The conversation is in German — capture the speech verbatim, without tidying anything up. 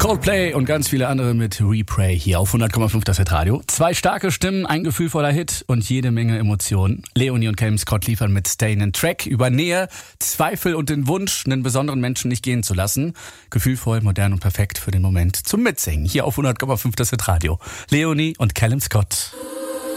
Coldplay und ganz viele andere mit Repray hier auf hundert Komma fünf das Hitradio. Zwei starke Stimmen, ein gefühlvoller Hit und jede Menge Emotionen. Leonie und Callum Scott liefern mit Stay einen Track über Nähe, Zweifel und den Wunsch, einen besonderen Menschen nicht gehen zu lassen. Gefühlvoll, modern und perfekt für den Moment zum Mitsingen hier auf hundert Komma fünf das Hitradio. Leonie und Callum Scott.